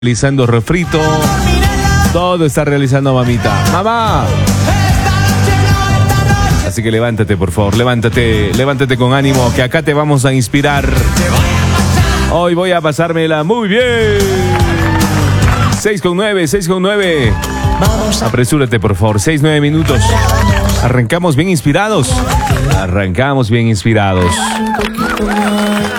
realizando refrito. Todo está realizando mamita. ¡Mamá! Así que levántate, por favor, levántate con ánimo, que acá te vamos a inspirar. Hoy voy a pasármela muy bien. 6:09. Apresúrate, por favor, 6-9 minutos. Arrancamos bien inspirados.